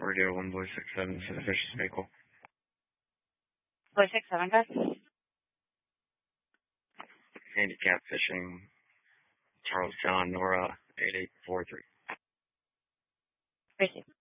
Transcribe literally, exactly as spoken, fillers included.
Radio one voice six seven, this is Vicious Vehicle. Voice six seven, guys. Handicap Fishing, Charles John, Nora, eight eight four three. Receive.